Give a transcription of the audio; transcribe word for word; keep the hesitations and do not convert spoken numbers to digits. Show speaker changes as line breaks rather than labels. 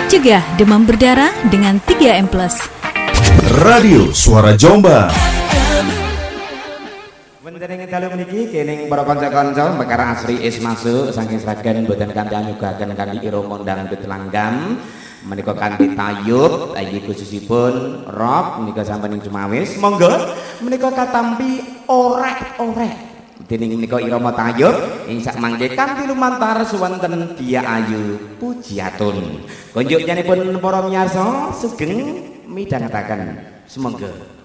Cegah demam berdarah dengan tiga M plus.
Radio Suara Jombang.
Wonten ing dalu mriki kening para kanca-kanca perkara asri is masuk saking sragen boten kanthi anyugaken kanthi irama ndang langgam menika kanthi tayub iki khususipun rock menika sampun ing Cumawis monggo menika katampi orek-orek dening menika irama tayub ing sak mangke kanthi lumantar suwenten Dia Ayu Pujiatun konjuk nyanipun para miyarsa sugeng midhangetaken semonggo.